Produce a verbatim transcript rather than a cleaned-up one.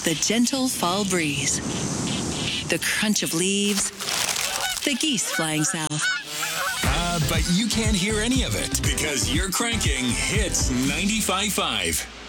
the gentle fall breeze, the crunch of leaves, the geese flying south. Uh, but you can't hear any of it because you're cranking Hits ninety-five point five.